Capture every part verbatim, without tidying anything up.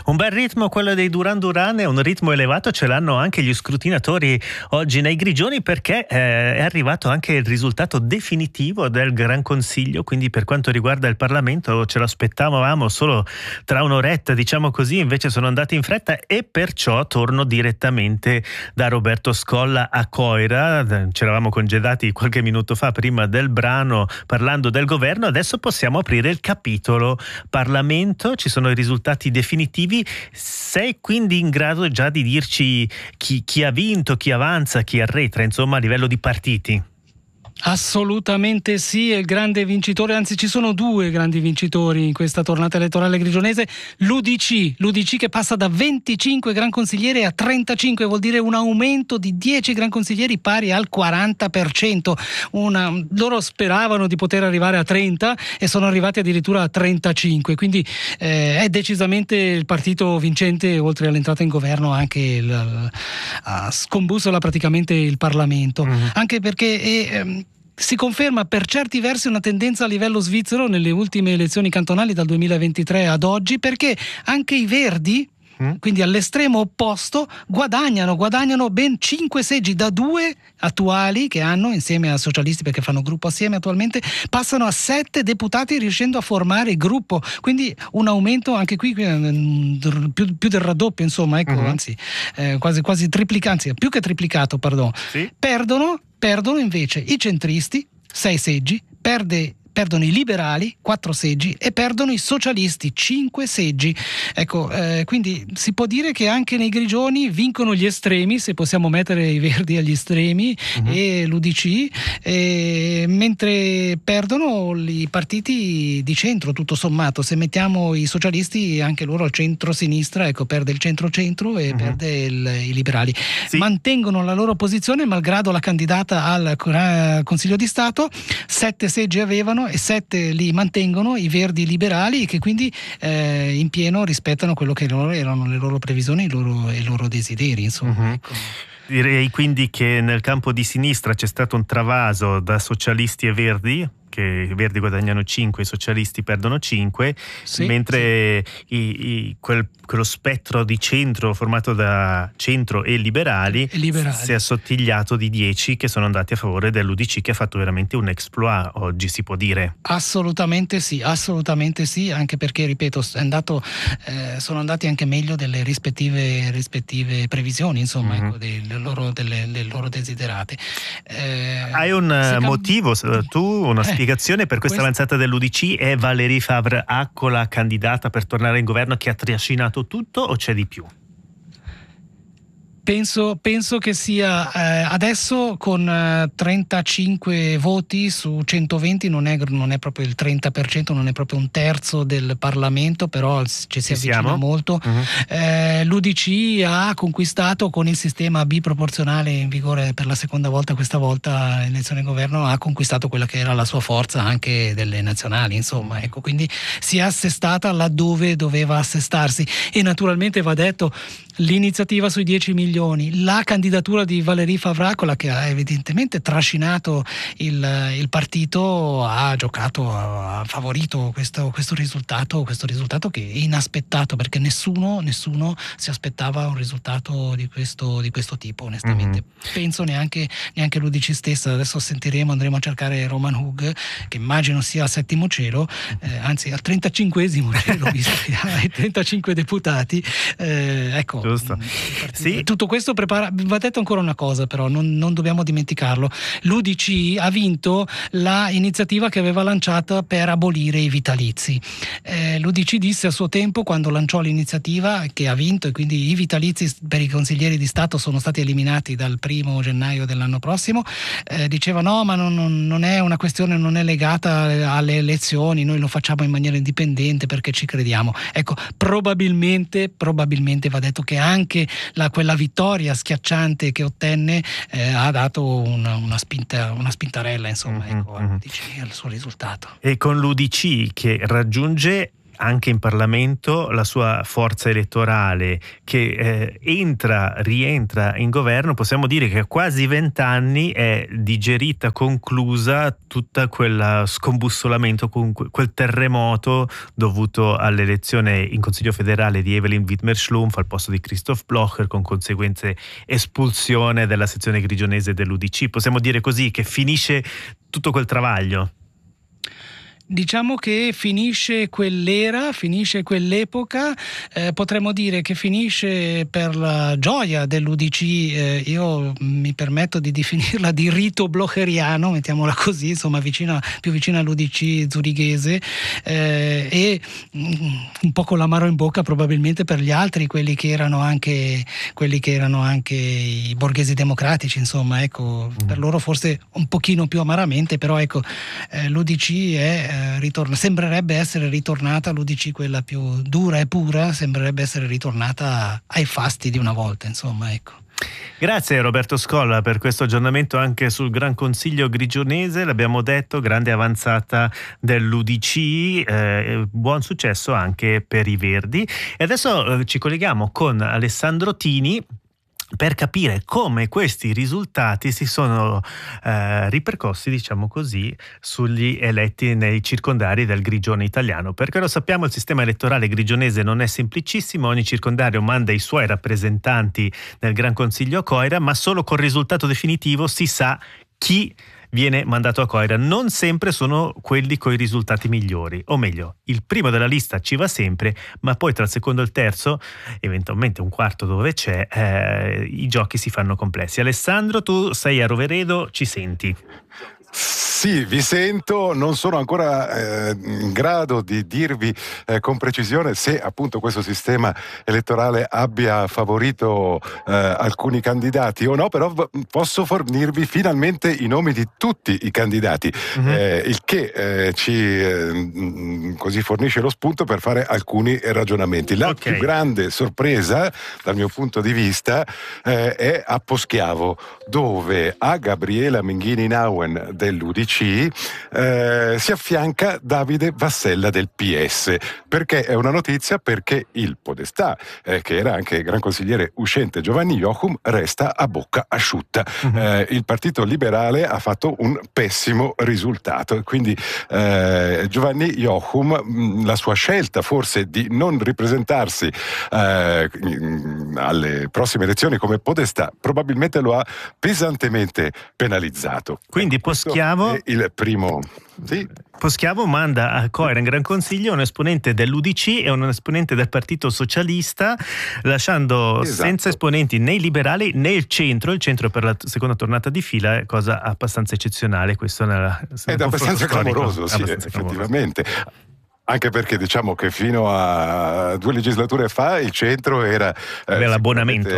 Un bel ritmo quello dei Duran Duran, e un ritmo elevato ce l'hanno anche gli scrutinatori oggi nei Grigioni, perché eh, è arrivato anche il risultato definitivo del Gran Consiglio, quindi per quanto riguarda il Parlamento ce lo aspettavamo solo tra un'oretta, diciamo così, invece sono andati in fretta, e perciò torno direttamente da Roberto Scolla a Coira. Ci eravamo congedati qualche minuto fa prima del brano parlando del governo, adesso possiamo aprire il capitolo Parlamento, ci sono i risultati definitivi. Sei quindi in grado già di dirci chi, chi ha vinto, chi avanza, chi arretra, insomma, a livello di partiti? Assolutamente sì, è il grande vincitore, anzi ci sono due grandi vincitori in questa tornata elettorale grigionese. L'U D C, l'U D C che passa da venticinque gran consiglieri a trentacinque, vuol dire un aumento di dieci gran consiglieri pari al quaranta per cento. Una, loro speravano di poter arrivare a trenta e sono arrivati addirittura a trentacinque, quindi eh, è decisamente il partito vincente, oltre all'entrata in governo anche il, ha scombussola praticamente il Parlamento, mm-hmm. anche perché è, ehm, si conferma per certi versi una tendenza a livello svizzero nelle ultime elezioni cantonali dal duemilaventitré ad oggi, perché anche i Verdi, quindi all'estremo opposto, guadagnano guadagnano ben cinque seggi, da due attuali che hanno insieme ai socialisti, perché fanno gruppo assieme attualmente, passano a sette deputati riuscendo a formare gruppo, quindi un aumento anche qui più, più del raddoppio, insomma, ecco, uh-huh. anzi eh, quasi quasi triplicato, anzi più che triplicato, pardon. Sì. Perdono perdono invece i centristi, sei seggi, perde perdono i liberali, quattro seggi, e perdono i socialisti, cinque seggi. Ecco, eh, quindi si può dire che anche nei Grigioni vincono gli estremi, se possiamo mettere i Verdi agli estremi, uh-huh. e l'U D C, e, mentre perdono i partiti di centro, tutto sommato. Se mettiamo i socialisti, anche loro al centro-sinistra, ecco, perde il centro-centro e uh-huh. perde il, i liberali. Sì. Mantengono la loro posizione malgrado la candidata al Consiglio di Stato, sette seggi avevano e sette li mantengono i Verdi liberali, che quindi eh, in pieno rispettano quello che loro erano le loro previsioni, i loro, i loro desideri, insomma. Uh-huh. Ecco. Direi quindi che nel campo di sinistra c'è stato un travaso da socialisti e Verdi, che i Verdi guadagnano cinque, i socialisti perdono cinque, sì, mentre sì. I, i, quel, quello spettro di centro formato da centro e liberali, e liberali si è assottigliato di dieci che sono andati a favore dell'U D C, che ha fatto veramente un exploit oggi, si può dire. Assolutamente sì, assolutamente sì, anche perché, ripeto, è andato, eh, sono andati anche meglio delle rispettive, rispettive previsioni, insomma, mm-hmm. ecco, delle loro, delle, delle loro desiderate. Eh, Hai un cam- motivo, tu, una eh. spiegazione per questa avanzata dell'U D C? È Valérie Favre-Accola candidata per tornare in governo che ha trascinato tutto, o c'è di più? Penso, penso che sia eh, adesso con eh, trentacinque voti su centoventi, non è, non è proprio il trenta per cento, non è proprio un terzo del Parlamento, però ci si avvicina siamo. molto. Uh-huh. Eh, L'U D C ha conquistato, con il sistema biproporzionale in vigore per la seconda volta, questa volta in elezione governo, ha conquistato quella che era la sua forza anche delle nazionali, insomma, ecco, quindi si è assestata laddove doveva assestarsi. E naturalmente va detto, l'iniziativa sui dieci milioni, la candidatura di Valérie Favre-Accola, che ha evidentemente trascinato il, il partito, ha giocato, ha favorito questo, questo risultato, questo risultato che è inaspettato, perché nessuno, nessuno si aspettava un risultato di questo, di questo tipo, onestamente. Mm-hmm. Penso neanche, neanche l'U D C stessa. Adesso sentiremo, andremo a cercare Roman Hug, che immagino sia al settimo cielo, eh, anzi al trentacinquesimo cielo, visto che ha i trentacinque deputati. Eh, ecco. Sì. Tutto questo prepara. Va detto ancora una cosa, però non, non dobbiamo dimenticarlo: l'U D C ha vinto la iniziativa che aveva lanciata per abolire i vitalizi. eh, l'U D C disse a suo tempo, quando lanciò l'iniziativa, che ha vinto, e quindi i vitalizi per i consiglieri di Stato sono stati eliminati dal primo gennaio dell'anno prossimo, eh, diceva no, ma non, non è una questione, non è legata alle elezioni, noi lo facciamo in maniera indipendente perché ci crediamo. Ecco, probabilmente probabilmente va detto che anche la, quella vittoria schiacciante che ottenne eh, ha dato una, una spinta, una spintarella, insomma, mm-hmm, ecco, mm-hmm. al suo risultato. E con l'U D C che raggiunge anche in Parlamento la sua forza elettorale che eh, entra, rientra in governo, possiamo dire che a quasi vent'anni è digerita, conclusa tutta quella scombussolamento, quel terremoto dovuto all'elezione in Consiglio federale di Evelyn Wittmer-Schlumpf al posto di Christoph Blocher, con conseguenze espulsione della sezione grigionese dell'U D C. Possiamo dire così che finisce tutto quel travaglio? Diciamo che finisce quell'era, finisce quell'epoca, eh, potremmo dire che finisce per la gioia dell'U D C, eh, io mi permetto di definirla di rito blocheriano, mettiamola così, insomma vicino, più vicina all'U D C zurighese, eh, e mm, un po' con l'amaro in bocca probabilmente per gli altri, quelli che erano anche, quelli che erano anche i borghesi democratici, insomma, ecco, per loro forse un pochino più amaramente, però ecco, eh, l'U D C è ritorna, sembrerebbe essere ritornata l'U D C, quella più dura e pura, sembrerebbe essere ritornata ai fasti di una volta, insomma, ecco. Grazie Roberto Scolla per questo aggiornamento anche sul Gran Consiglio grigionese, l'abbiamo detto, grande avanzata dell'U D C, eh, buon successo anche per i Verdi. E adesso eh, ci colleghiamo con Alessandro Tini per capire come questi risultati si sono eh, ripercossi, diciamo così, sugli eletti nei circondari del Grigione italiano. Perché lo sappiamo, il sistema elettorale grigionese non è semplicissimo, ogni circondario manda i suoi rappresentanti nel Gran Consiglio a Coira, ma solo col risultato definitivo si sa chi viene mandato a Coira. Non sempre sono quelli coi risultati migliori, o meglio, il primo della lista ci va sempre, ma poi tra il secondo e il terzo, eventualmente un quarto dove c'è, eh, i giochi si fanno complessi. Alessandro, tu sei a Roveredo, ci senti? Sì, vi sento, non sono ancora eh, in grado di dirvi eh, con precisione se appunto questo sistema elettorale abbia favorito eh, alcuni candidati o no, però v- posso fornirvi finalmente i nomi di tutti i candidati, mm-hmm. eh, il che eh, ci eh, così fornisce lo spunto per fare alcuni ragionamenti. La okay. più grande sorpresa dal mio punto di vista eh, è a Poschiavo, dove a Gabriela Menghini-Nauen dell'U D C eh, si affianca Davide Vassella del P S. Perché è una notizia? Perché il podestà, eh, che era anche gran consigliere uscente Giovanni Jochum, resta a bocca asciutta. Uh-huh. Eh, il Partito Liberale ha fatto un pessimo risultato, quindi eh, Giovanni Jochum, la sua scelta forse di non ripresentarsi eh, alle prossime elezioni come podestà probabilmente lo ha pesantemente penalizzato. Quindi ecco, Poschiavo è il primo. Sì. Poschiavo manda a Coira in Gran Consiglio un esponente dell'U D C e un esponente del Partito Socialista, lasciando esatto. senza esponenti né i liberali né il centro. Il centro per la seconda tornata di fila è cosa abbastanza eccezionale. Questo nella, è abbastanza clamoroso, sì, abbastanza effettivamente. Clamoroso. Anche perché diciamo che fino a due legislature fa il centro era eh, l'abbonamento.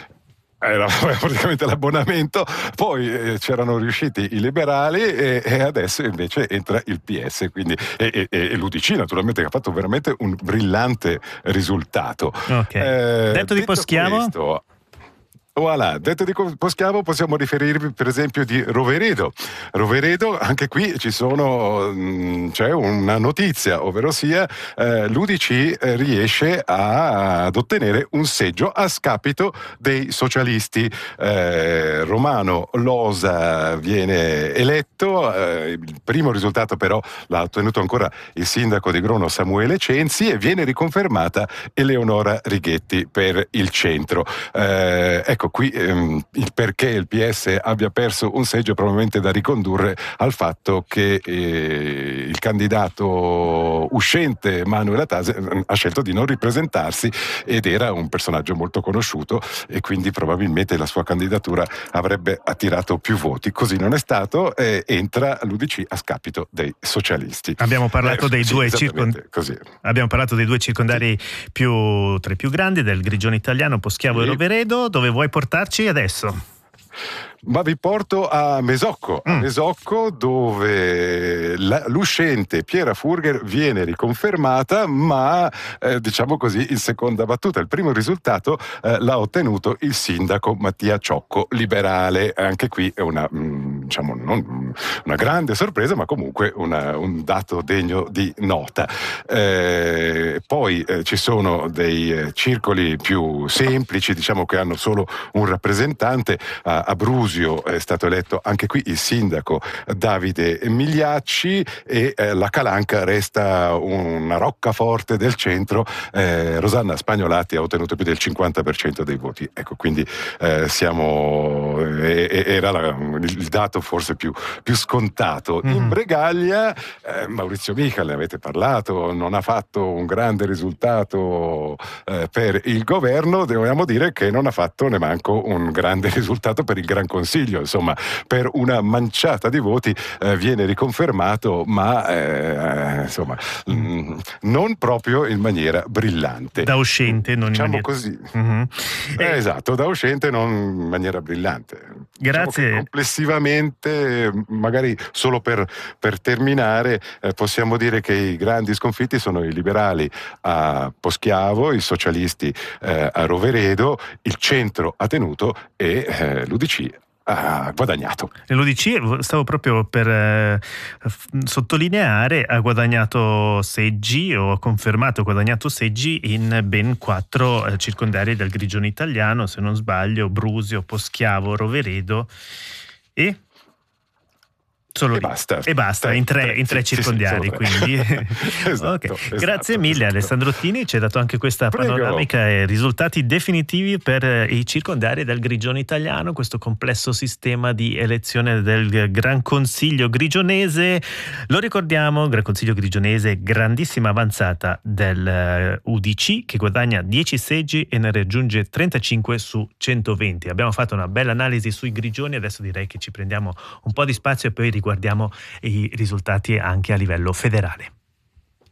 Era praticamente l'abbonamento, poi eh, c'erano riusciti i liberali e, e adesso invece entra il P S, quindi, e, e, e l'U D C naturalmente che ha fatto veramente un brillante risultato. Okay. Eh, detto di Poschiavo? Questo, voilà. Detto di Poschiavo possiamo riferirvi per esempio di Roveredo. Roveredo, anche qui ci sono mh, c'è una notizia, ovvero sia eh, l'U D C eh, riesce a, ad ottenere un seggio a scapito dei socialisti. Eh, Romano Losa viene eletto, eh, il primo risultato però l'ha ottenuto ancora il sindaco di Grono Samuele Censi, e viene riconfermata Eleonora Righetti per il centro. Eh, ecco qui ehm, il perché il P S abbia perso un seggio è probabilmente da ricondurre al fatto che eh, il candidato uscente Manuel Atase eh, ha scelto di non ripresentarsi, ed era un personaggio molto conosciuto e quindi probabilmente la sua candidatura avrebbe attirato più voti. Così non è stato, e entra l'U D C a scapito dei socialisti. Abbiamo parlato eh, dei sì, due circondari abbiamo parlato dei due circondari sì. più tra i più grandi del Grigione italiano, Poschiavo sì. e Roveredo. Dove vuoi portarci adesso? Ma vi porto a Mesocco, mm. a Mesocco dove la, l'uscente Piera Furger viene riconfermata, ma eh, diciamo così in seconda battuta. Il primo risultato eh, l'ha ottenuto il sindaco Mattia Ciocco, liberale. Anche qui è una, mh, diciamo, non una grande sorpresa, ma comunque una, un dato degno di nota. Eh, poi eh, ci sono dei eh, circoli più semplici, diciamo che hanno solo un rappresentante. A, a Brusio è stato eletto anche qui il sindaco Davide Migliacci e eh, la Calanca resta una roccaforte del centro. eh, Rosanna Spagnolati ha ottenuto più del cinquanta per cento dei voti, ecco, quindi eh, siamo eh, era la, il dato forse più, più scontato. Mm-hmm. In Bregaglia eh, Maurizio Michel, ne avete parlato, non ha fatto un grande risultato eh, per il governo, dobbiamo dire che non ha fatto nemanco un grande risultato per il Gran Consiglio, insomma per una manciata di voti eh, viene riconfermato, ma eh, insomma mh, non proprio in maniera brillante, da uscente, non diciamo in maniera... così. Mm-hmm. eh, eh, esatto, da uscente non in maniera brillante. Grazie. Diciamo complessivamente, magari solo per, per terminare, eh, possiamo dire che i grandi sconfitti sono i liberali a Poschiavo, i socialisti eh, a Roveredo, il centro ha tenuto e eh, l'U D C ha guadagnato. L'U D C, stavo proprio per eh, sottolineare, ha guadagnato seggi o ha confermato ha guadagnato seggi in ben quattro eh, circondari del Grigione italiano, se non sbaglio, Brusio, Poschiavo, Roveredo e Solo e lì. basta, e basta tre, in tre, tre, in tre sì, circondiari, sì, quindi esatto, okay. esatto, Grazie mille esatto. Alessandro Tini, ci hai dato anche questa Prego. panoramica e risultati definitivi per i circondari del Grigione italiano, questo complesso sistema di elezione del Gran Consiglio grigionese. Lo ricordiamo, Gran Consiglio grigionese, grandissima avanzata del U D C che guadagna dieci seggi e ne raggiunge trentacinque su centoventi. Abbiamo fatto una bella analisi sui grigioni, adesso direi che ci prendiamo un po' di spazio e poi riguardiamo i risultati anche a livello federale.